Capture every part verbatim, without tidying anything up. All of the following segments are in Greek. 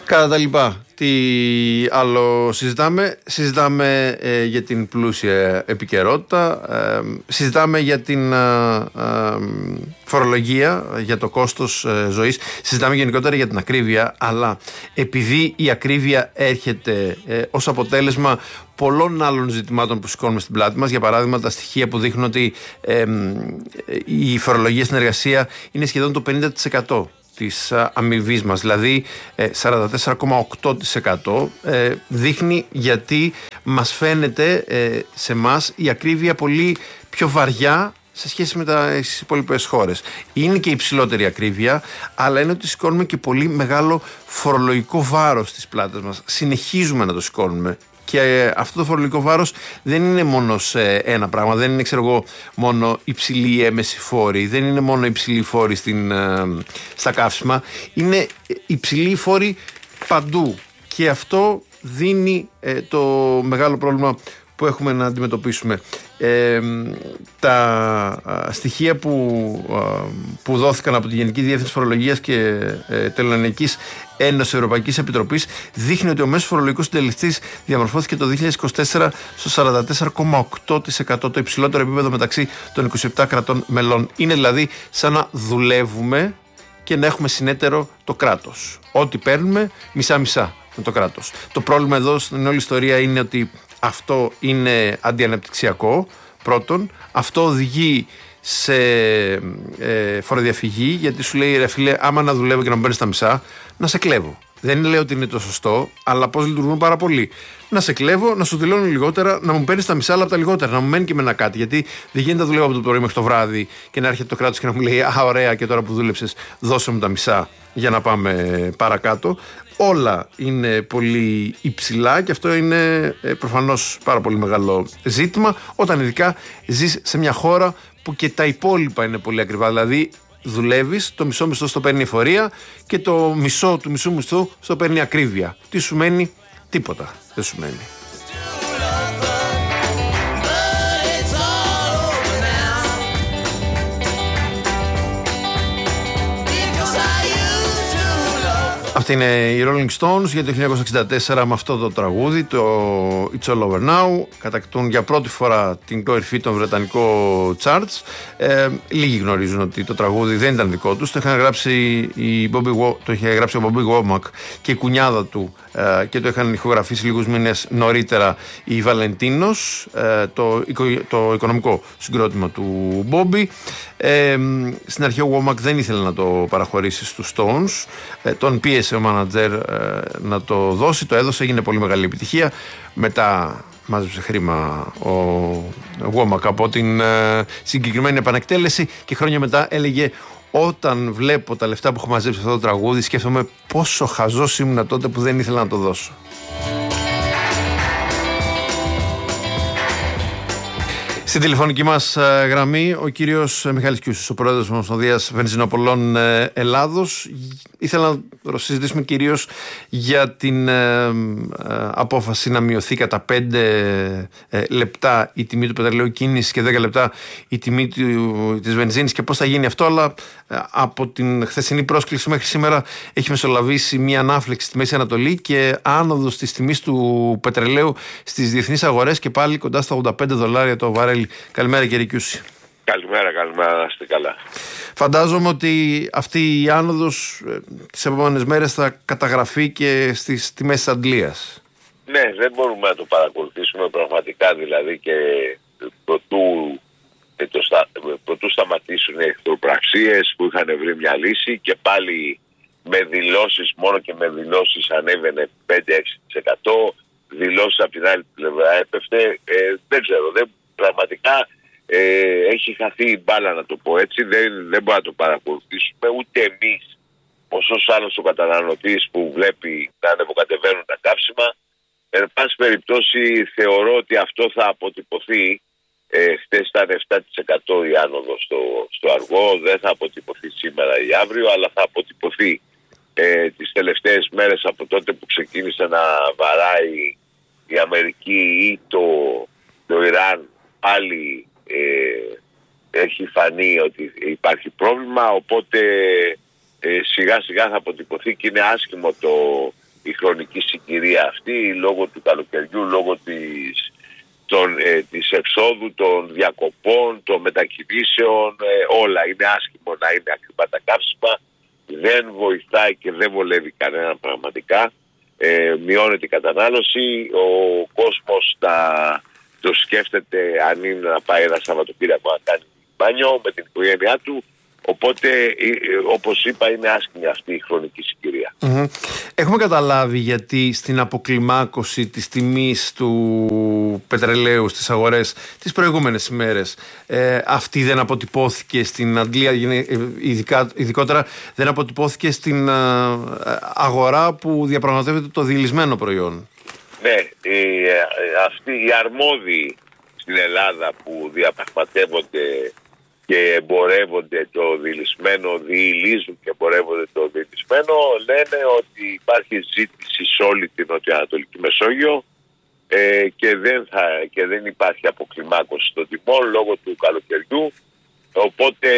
Κατά τα λοιπά, τι άλλο συζητάμε? Συζητάμε ε, για την πλούσια επικαιρότητα, ε, συζητάμε για την ε, ε, φορολογία, για το κόστος ε, ζωής, συζητάμε γενικότερα για την ακρίβεια, αλλά επειδή η ακρίβεια έρχεται ε, ως αποτέλεσμα πολλών άλλων ζητημάτων που σηκώνουμε στην πλάτη μας, για παράδειγμα τα στοιχεία που δείχνουν ότι ε, ε, η φορολογία στην εργασία είναι σχεδόν το πενήντα τοις εκατό της αμοιβής μας, δηλαδή σαράντα τέσσερα κόμμα οκτώ τοις εκατό, ε, δείχνει γιατί μας φαίνεται ε, σε μας η ακρίβεια πολύ πιο βαριά σε σχέση με τις υπόλοιπες χώρες. Είναι και υψηλότερη ακρίβεια, αλλά είναι ότι σηκώνουμε και πολύ μεγάλο φορολογικό βάρος στις πλάτες μας. Συνεχίζουμε να το σηκώνουμε. Και αυτό το φορολογικό βάρος δεν είναι μόνο σε ένα πράγμα, δεν είναι, ξέρω εγώ, μόνο υψηλή έμεση φόρη, δεν είναι μόνο υψηλή φόρη στην, στα καύσιμα, είναι υψηλή φόρη παντού. Και αυτό δίνει ε, το μεγάλο πρόβλημα που έχουμε να αντιμετωπίσουμε. Ε, τα α, στοιχεία που, α, που δόθηκαν από τη Γενική Διεύθυνση Φορολογίας και ε, Τελωνειακής Ένωσης Ευρωπαϊκής Επιτροπής δείχνει ότι ο μέσος φορολογικός συντελεστής διαμορφώθηκε το δύο χιλιάδες είκοσι τέσσερα στο σαράντα τέσσερα κόμμα οκτώ τοις εκατό, το υψηλότερο επίπεδο μεταξύ των είκοσι επτά κρατών μελών. Είναι δηλαδή σαν να δουλεύουμε και να έχουμε συνέτερο το κράτος. Ό,τι παίρνουμε μισά-μισά με το κράτος. Το πρόβλημα εδώ στην όλη ιστορία είναι ότι αυτό είναι αντιαναπτυξιακό, πρώτον. Αυτό οδηγεί σε ε, φοροδιαφυγή, γιατί σου λέει, ρε φίλε, άμα να δουλεύω και να μου παίρνεις τα μισά, να σε κλέβω. Δεν λέω ότι είναι το σωστό, αλλά πώς λειτουργούν πάρα πολύ. Να σε κλέβω, να σου δηλώνω λιγότερα, να μου παίρνεις τα μισά, αλλά από τα λιγότερα, να μου μένει και με ένα κάτι. Γιατί δεν γίνεται να δουλεύω από το πρωί μέχρι το βράδυ και να έρχεται το κράτος και να μου λέει, α, ωραία, και τώρα που δούλεψες, δώσε μου τα μισά για να πάμε παρακάτω. Όλα είναι πολύ υψηλά και αυτό είναι ε, προφανώς πάρα πολύ μεγάλο ζήτημα, όταν ειδικά ζεις σε μια χώρα που και τα υπόλοιπα είναι πολύ ακριβά. Δηλαδή δουλεύεις, το μισό μισθό στο παίρνει εφορία και το μισό του μισού μισθού στο παίρνει ακρίβεια. Τι σου μένει? Τίποτα δεν σου μένει. Αυτή είναι οι Rolling Stones για το χίλια εννιακόσια εξήντα τέσσερα με αυτό το τραγούδι, το It's All Over Now. Κατακτούν για πρώτη φορά την κορυφή των βρετανικών charts. Ε, λίγοι γνωρίζουν ότι το τραγούδι δεν ήταν δικό τους. Το, είχαν γράψει η Bobby, το είχε γράψει ο Bobby Womack και η κουνιάδα του ε, και το είχαν ηχογραφήσει λίγους μήνες νωρίτερα η Βαλεντίνος, ε, το, το οικονομικό συγκρότημα του Bobby. Ε, στην αρχή ο Womack δεν ήθελε να το παραχωρήσει στους Stones, ε, τον πίεσε ο μάνατζερ ε, να το δώσει, το έδωσε, έγινε πολύ μεγάλη επιτυχία. Μετά μάζεψε χρήμα ο Womack από την ε, συγκεκριμένη επανεκτέλεση και χρόνια μετά έλεγε, όταν βλέπω τα λεφτά που έχω μαζέψει αυτό το τραγούδι, σκέφτομαι πόσο χαζός ήμουν τότε που δεν ήθελα να το δώσω. Στην τηλεφωνική μας γραμμή ο κύριος Μιχάλης Κιούσης, ο πρόεδρος της Ομοσπονδίας Βενζινοπολών Ελλάδος. Ήθελα να συζητήσουμε κυρίως για την ε, ε, απόφαση να μειωθεί κατά πέντε ε, λεπτά η τιμή του πετρελαίου κίνησης και δέκα λεπτά η τιμή του, της βενζίνης και πώς θα γίνει αυτό, αλλά ε, από την χθεσινή πρόσκληση μέχρι σήμερα έχει μεσολαβήσει μια ανάφλεξη στη Μέση Ανατολή και άνοδος της τιμής του πετρελαίου στις διεθνείς αγορές και πάλι κοντά στα ογδόντα πέντε δολάρια το βαρέλι. Καλημέρα κύριε Κιούση. Καλημέρα, καλημέρα, να είστε καλά. Φαντάζομαι ότι αυτή η άνοδος ε, τις επόμενες μέρες θα καταγραφεί και στις τιμές της Αντλίας. Ναι, δεν μπορούμε να το παρακολουθήσουμε πραγματικά, δηλαδή, και προτού, και το στα, προτού σταματήσουν οι εχθροπραξίες που είχαν βρει μια λύση και πάλι με δηλώσεις, μόνο και με δηλώσεις ανέβαινε πέντε με έξι τοις εκατό, δηλώσεις από την άλλη πλευρά έπεφτε, ε, δεν ξέρω, δεν, πραγματικά Ε, έχει χαθεί η μπάλα, να το πω έτσι. Δεν, δεν μπορούμε να το παρακολουθήσουμε ούτε εμείς, όσο άλλος ο καταναλωτής που βλέπει να ανεβοκατεβαίνουν τα καύσιμα. Εν πάση περιπτώσει θεωρώ ότι αυτό θα αποτυπωθεί. ε, Χτες ήταν επτά τοις εκατό η άνοδο στο, στο αργό. Δεν θα αποτυπωθεί σήμερα ή αύριο, αλλά θα αποτυπωθεί ε, τις τελευταίες μέρες από τότε που ξεκίνησε να βαράει η Αμερική ή το, το Ιράν. Πάλι Ε, έχει φανεί ότι υπάρχει πρόβλημα, οπότε ε, σιγά σιγά θα αποτυπωθεί και είναι άσχημο το η χρονική συγκυρία αυτή, λόγω του καλοκαιριού, λόγω της, των, ε, της εξόδου, των διακοπών, των μετακινήσεων, ε, όλα. Είναι άσχημο να είναι ακριβά τα καύσιμα, δεν βοηθάει και δεν βολεύει κανέναν πραγματικά. Ε, μειώνεται η κατανάλωση, ο κόσμος τα, το σκέφτεται αν είναι να πάει ένα Σαββατοκύριακο να κάνει μπάνιο με την οικογένειά του. Οπότε, όπως είπα, είναι άσχημη αυτή η χρονική συγκυρία. Mm-hmm. Έχουμε καταλάβει γιατί στην αποκλιμάκωση της τιμής του πετρελαίου στις αγορές τις προηγούμενες ημέρες ε, αυτή δεν αποτυπώθηκε στην Αγγλία, ειδικά, ειδικότερα δεν αποτυπώθηκε στην α, αγορά που διαπραγματεύεται το διηλυσμένο προϊόν. Ναι, οι, αυτοί οι αρμόδιοι στην Ελλάδα που διαπραγματεύονται και εμπορεύονται το διηλυσμένο, διηλίζουν και εμπορεύονται το διηλυσμένο, λένε ότι υπάρχει ζήτηση σε όλη την νοτιοανατολική Μεσόγειο ε, και, δεν θα, και δεν υπάρχει αποκλιμάκωση των τιμών λόγω του καλοκαιριού, οπότε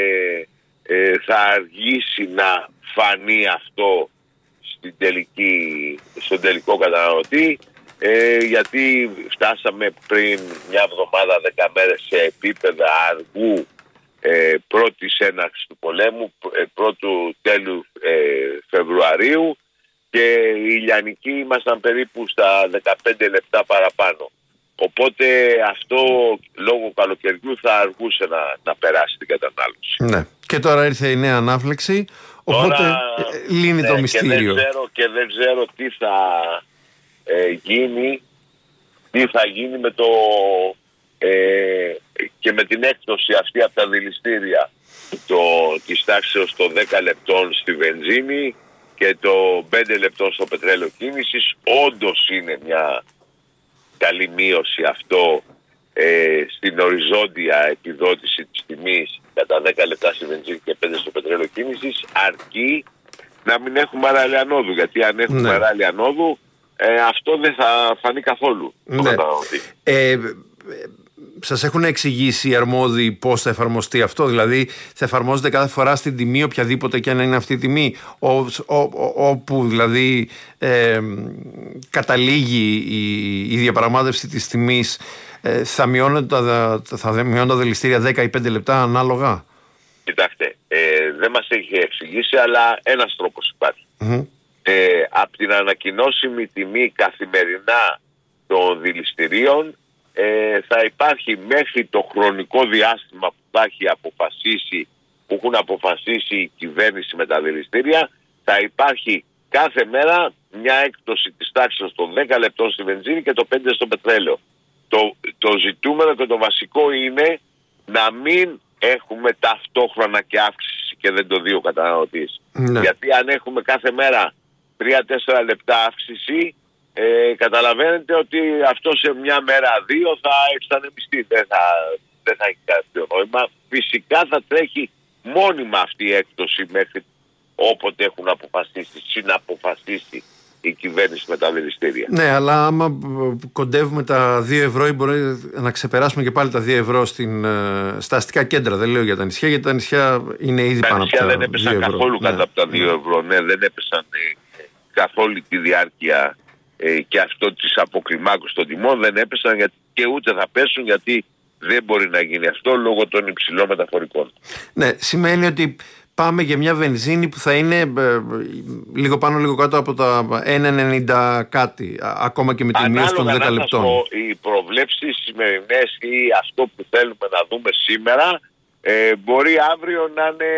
ε, θα αργήσει να φανεί αυτό στην τελική, στον τελικό καταναλωτή, ε, γιατί φτάσαμε πριν μια εβδομάδα, δέκα μέρες σε επίπεδα αργού Ε, πρώτης έναρξης του πολέμου, ε, πρώτου τέλου ε, Φεβρουαρίου, και οι ηλιανικοί ήμασταν περίπου στα δεκαπέντε λεπτά παραπάνω. Οπότε αυτό λόγω καλοκαιριού θα αργούσε να, να περάσει την κατανάλωση. Ναι. Και τώρα ήρθε η νέα ανάφλεξη, οπότε τώρα, λύνει ναι, το μυστήριο. Και δεν ξέρω, και δεν ξέρω τι θα ε, γίνει, τι θα γίνει με το... Ε, και με την έκπτωση αυτή από τα δηληστήρια το, της τάξεως των δέκα λεπτών στη βενζίνη και το πέντε λεπτών στο πετρέλαιο κίνησης, όντως είναι μια καλή μείωση αυτό ε, στην οριζόντια επιδότηση της τιμής κατά δέκα λεπτά στη βενζίνη και πέντε στο πετρέλαιο κίνησης, αρκεί να μην έχουμε αράλη ανόδου, γιατί αν έχουμε ναι. αράλη ανόδου ε, αυτό δεν θα φανεί καθόλου. Ναι. Ε, Σας έχουν εξηγήσει οι αρμόδιοι πώς θα εφαρμοστεί αυτό? Δηλαδή θα εφαρμόζεται κάθε φορά στην τιμή, οποιαδήποτε και αν είναι αυτή η τιμή, ό, ό, ό, όπου δηλαδή ε, καταλήγει η, η διαπραγμάτευση της τιμής, ε, θα μειώνονται τα, θα μειώνονται τα δηληστήρια δέκα ή πέντε λεπτά ανάλογα? Κοιτάξτε, ε, δεν μας έχει εξηγήσει, αλλά ένας τρόπος υπάρχει. Mm-hmm. Ε, από την ανακοινώσιμη τιμή καθημερινά των δηληστηρίων Ε, θα υπάρχει μέχρι το χρονικό διάστημα που θα έχει αποφασίσει, που έχουν αποφασίσει η κυβέρνηση με τα δηληστήρια, θα υπάρχει κάθε μέρα μια έκπτωση της τάξης των δέκα λεπτών στη βενζίνη και το πέντε στο πετρέλαιο. Το, το ζητούμενο και το βασικό είναι να μην έχουμε ταυτόχρονα και αύξηση και δεν το δει ο καταναλωτής. Ναι. Γιατί αν έχουμε κάθε μέρα τρία τέσσερα λεπτά αύξηση, Ε, καταλαβαίνετε ότι αυτό σε μια μέρα δύο θα εξανεμιστεί, δεν θα, δεν θα έχει κάποιο νόημα. Φυσικά θα τρέχει μόνιμα αυτή η έκπτωση μέχρι όποτε έχουν αποφασίσει, συναποφασίσει η κυβέρνηση με τα δηληστήρια. Ναι, αλλά άμα κοντεύουμε τα δύο ευρώ, μπορεί να ξεπεράσουμε και πάλι τα δύο ευρώ στην, στα αστικά κέντρα. Δεν λέω για τα νησιά, γιατί τα νησιά είναι ήδη τα πάνω από τα δεν έπεσαν καθόλου ναι. κάτω από τα δύο ευρώ. Ναι, δεν έπεσαν ε, καθ' όλη τη διάρκεια. Και αυτό της αποκλιμάκωσης των τιμών δεν έπεσαν, γιατί και ούτε θα πέσουν, γιατί δεν μπορεί να γίνει αυτό λόγω των υψηλών μεταφορικών. Ναι, σημαίνει ότι πάμε για μια βενζίνη που θα είναι ε, λίγο πάνω λίγο κάτω από τα ένα ενενήντα κάτι, ακόμα και με τη μείωση των δέκα λεπτών. Οι προβλέψεις σημερινές ή αυτό που θέλουμε να δούμε σήμερα ε, μπορεί αύριο να είναι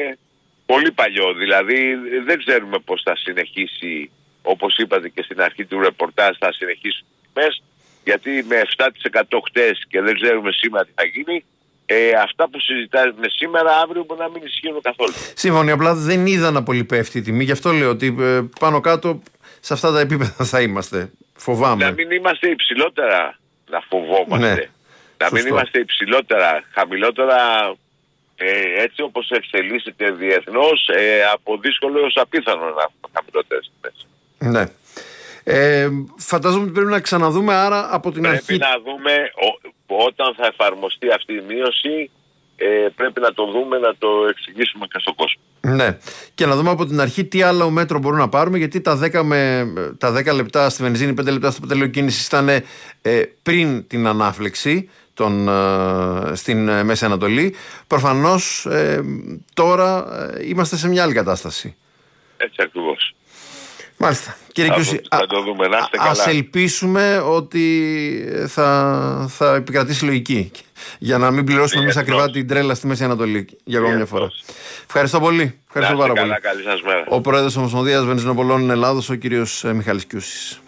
πολύ παλιό. Δηλαδή δεν ξέρουμε πώς θα συνεχίσει. Όπως είπατε και στην αρχή του ρεπορτάζ, θα συνεχίσουν τις τιμές, γιατί με επτά τοις εκατό χτες και δεν ξέρουμε σήμερα τι θα γίνει, ε, αυτά που συζητάμε σήμερα αύριο μπορεί να μην ισχύουν καθόλου. Σύμφωνοι, απλά δεν είδα να πολύ πέφτει η τιμή, γι' αυτό λέω ότι ε, πάνω κάτω σε αυτά τα επίπεδα θα είμαστε. Φοβάμαι. Να μην είμαστε υψηλότερα, να φοβόμαστε. Ναι, να μην είμαστε υψηλότερα, χαμηλότερα, ε, έτσι όπως εξελίσσεται διεθνώς, ε, από δύσκολο έως απίθανο να έχουμε χαμηλότερες τιμές. Ναι. Ε, φαντάζομαι ότι πρέπει να ξαναδούμε άρα από την πρέπει αρχή. Πρέπει να δούμε ό, όταν θα εφαρμοστεί αυτή η μείωση, ε, πρέπει να το δούμε, να το εξηγήσουμε και στον κόσμο. Ναι. Και να δούμε από την αρχή τι άλλο μέτρο μπορούμε να πάρουμε, γιατί τα δέκα, με, τα δέκα λεπτά στη βενζίνη, πέντε λεπτά στο πετρέλαιο κίνησης ήταν ε, πριν την ανάφλεξη των, ε, στην ε, Μέση Ανατολή. Προφανώς ε, τώρα ε, είμαστε σε μια άλλη κατάσταση. Έτσι ακριβώς. Μάλιστα. Κύριε Κιούση, ας ελπίσουμε ότι θα, θα επικρατήσει λογική για να μην πληρώσουμε εμείς ακριβά την τρέλα στη Μέση Ανατολή για ακόμα μια φορά. Ευχαριστώ πολύ. Ευχαριστώ πάρα πολύ. Καλή σας μέρα. Ο πρόεδρος της Ομοσπονδίας Βενζινοπολών Ελλάδος, ο κύριος Μιχάλης Κιούσης.